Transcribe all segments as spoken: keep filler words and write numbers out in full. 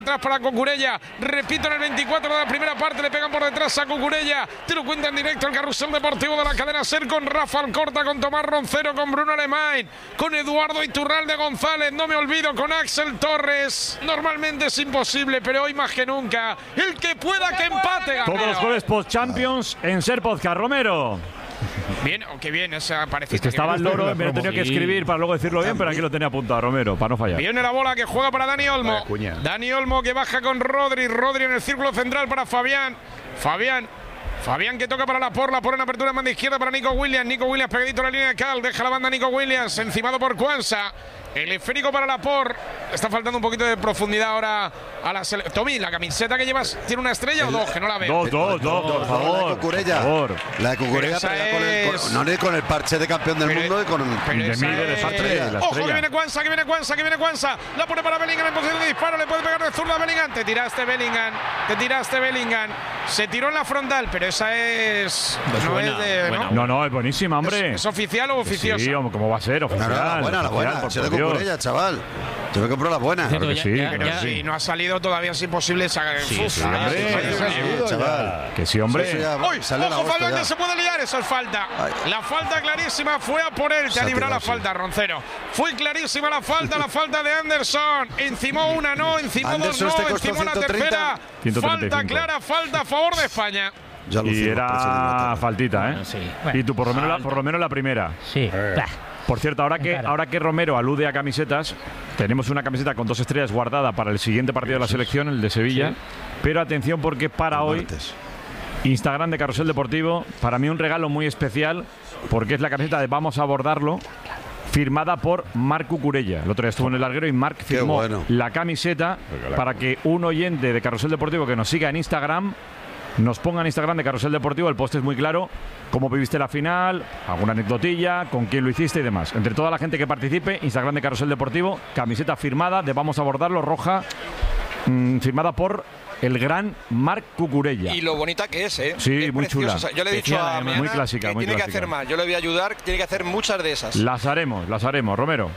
Atrás para Cucurella, repito en el veinticuatro de la primera parte, le pegan por detrás a Cucurella, te lo cuenta en directo el carrusel deportivo de la cadena SER con Rafa Alcorta, con Tomás Roncero, con Bruno Alemán, con Eduardo Iturralde González, no me olvido, con Axel Torres. Normalmente es imposible, pero hoy más que nunca, el que pueda que empate, Gamero. Todos los jueves post-Champions en SER Podcast. Romero. Bien, aunque bien, esa parece es que estaba el loro, me lo he tenido que escribir para luego decirlo bien, pero aquí lo tenía apuntado Romero, para no fallar. Viene la bola que juega para Dani Olmo. Dani Olmo que baja con Rodri, Rodri en el círculo central para Fabián. Fabián. Fabián que toca para la por, la por en apertura en banda izquierda para Nico Williams. Nico Williams pegadito a la línea de Cal, deja la banda Nico Williams, encimado por Cuanza. El esférico para la por. Está faltando un poquito de profundidad ahora a la selección. Tommy, ¿la camiseta que llevas tiene una estrella o dos? Que no la veo. Dos, dos, dos, por favor. La de Cucurella. Por favor. La de Cucurella, pero pero con el, con, no ni con el parche de campeón del pero, mundo y con pero de mide de estrella. Ojo que viene Cuanza, que viene Cuanza, que viene Cuanza. La pone para Bellingham en posición de disparo. Le puede pegar de zurda a Bellingham. Te tiraste Bellingham. Te tiraste Bellingham. Se tiró en la frontal, pero esa es. Pues no buena, es de. Buena. ¿no? no, no, es buenísima, hombre. ¿Es, es oficial o oficiosa? Sí, ¿cómo va a ser? Oficial. No, no, la buena, la buena. Se de Cucurella, chaval. Yo me compro la buena. Claro que sí, pero claro si sí. no ha salido todavía es imposible sacar. Sí, sí, hombre. Chaval. Que sí, hombre. ¡Uy! Ojo, Fabián, que se puede liar. Eso es falta. Ay. La falta clarísima fue a por él. Te ha librado la falta, Roncero. Fue clarísima la falta, la falta de Anderson. Encimó una, no. Encimó dos, no. Encimó la tercera. Falta clara, falta a favor de España. Y era faltita, ¿eh? Sí. Bueno, y tú, por lo menos, la, por lo menos la primera. Sí. Eh. Por cierto, ahora que, ahora que Romero alude a camisetas, tenemos una camiseta con dos estrellas guardada para el siguiente partido de la selección, el de Sevilla. Sí. Pero atención, porque para hoy, Instagram de Carrusel Deportivo, para mí un regalo muy especial, porque es la camiseta de Vamos a abordarlo, firmada por Marc Cucurella. El otro día estuvo en el larguero y Marc firmó bueno. la camiseta para que un oyente de Carrusel Deportivo que nos siga en Instagram nos ponga en Instagram de Carrusel Deportivo. El post es muy claro, cómo viviste la final, alguna anecdotilla, con quién lo hiciste y demás. Entre toda la gente que participe, Instagram de Carrusel Deportivo, camiseta firmada de Vamos a abordarlo, roja, mmm, firmada por el gran Marc Cucurella. Y lo bonita que es, ¿eh? Sí, es muy chula. chula. O sea, yo le he dicho Preciosa, a Miana muy clásica, que muy tiene clásica. que hacer más. Yo le voy a ayudar, tiene que hacer muchas de esas. Las haremos, las haremos, Romero.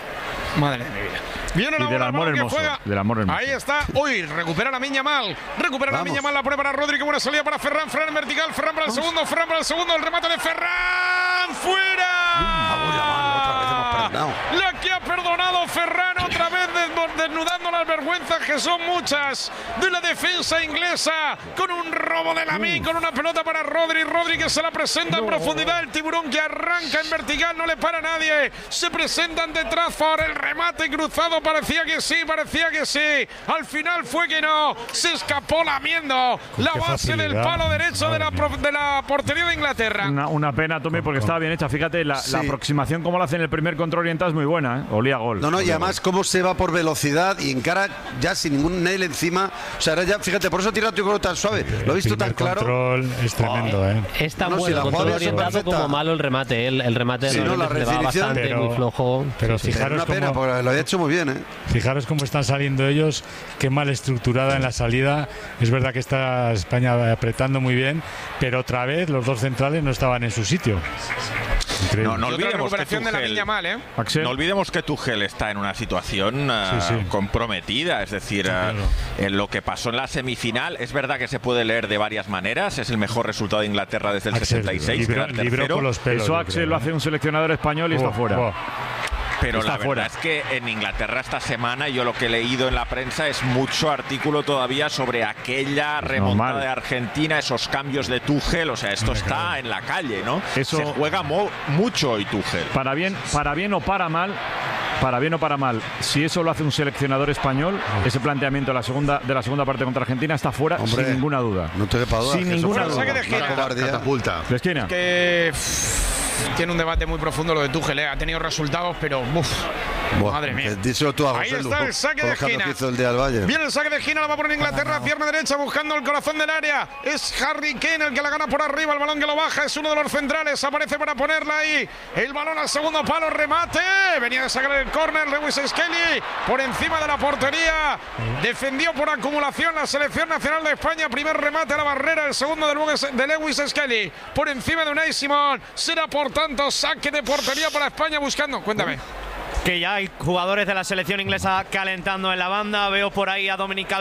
Madre de mi vida. Viene la y del amor hermoso, del amor hermoso. Ahí está. Uy, recupera la Miña Mal. Recupera Vamos. la Miña Mal. La pone para Rodri. Qué buena salida para Ferran. Ferran en vertical. Ferran para el Vamos. segundo. Ferran para el segundo. El remate de Ferran. ¡Fuera! La que ha perdonado Ferran otra vez, desnudando las vergüenzas que son muchas de la defensa inglesa. Con un robo de Lamine, con una pelota para Rodri. Rodri que se la presenta no. en profundidad. El tiburón que arranca en vertical. No le para a nadie. Se presenta ante Trafford. El remate cruzado. Parecía que sí, parecía que sí. Al final fue que no. Se escapó lamiendo la base del palo derecho de la, de la portería de Inglaterra. Una, una pena, Tommy, porque estaba bien hecha. Fíjate, la, sí. la aproximación como la hace en el primer control oriental es muy buena, ¿eh? Olía gol. No, no, Olía y además gol. cómo se va por velocidad y encara ya sin ningún nail encima. O sea, ya, fíjate, por eso ha tirado tu tan suave. Lo he visto tan claro. El control es tremendo, ¿eh? Es tan no, bueno si el control orientado como malo el remate. El, el remate sí, no, la le va bastante, pero, muy flojo. Pero sí, fijaros una pena, cómo, porque lo había hecho muy bien, ¿eh? Fijaros cómo están saliendo ellos, qué mal estructurada en la salida. Es verdad que está España apretando muy bien, pero otra vez los dos centrales no estaban en su sitio. No, no, olvidemos que de la Tuchel, mal, ¿eh? no olvidemos que Tuchel está en una situación uh, sí, sí. comprometida, es decir, sí, claro. uh, en lo que pasó en la semifinal, es verdad que se puede leer de varias maneras, es el mejor resultado de Inglaterra desde el Axel, sesenta y seis, libró, queda tercero. Con los pelos, Eso Axel lo hace un seleccionador español y oh, está fuera. Oh. Pero está la fuera. verdad es que en Inglaterra esta semana yo lo que he leído en la prensa es mucho artículo todavía sobre aquella remontada Normal. de Argentina, esos cambios de Tuchel, o sea, esto está en la calle, ¿no? Eso, se juega mo- mucho hoy Tuchel. Para bien, para bien o para mal, para bien o para mal, si eso lo hace un seleccionador español, ese planteamiento de la segunda, de la segunda parte contra Argentina está fuera. Hombre, sin ninguna duda. No te quepa duda. Sin ninguna duda. Saque de esquina. Catapulta. De esquina. Que tiene un debate muy profundo lo de Tuchel, ¿eh? Ha tenido resultados, pero uf, Buah, madre mía. Díselo tú a José Ahí está el saque de esquina. El día del Valle. Viene el saque de esquina, la va a poner Inglaterra, pierna derecha buscando el corazón del área. Es Harry Kane el que la gana por arriba, el balón que lo baja, es uno de los centrales, aparece para ponerla ahí. El balón al segundo palo, remate. Venía de sacar el córner Lewis Skelly por encima de la portería. Defendió por acumulación la selección nacional de España. Primer remate a la barrera, el segundo de Lewis Skelly por encima de Unai Simón. Será por tanto saque de portería para España buscando. Cuéntame. que ya hay jugadores de la selección inglesa calentando en la banda. Veo por ahí a Dominic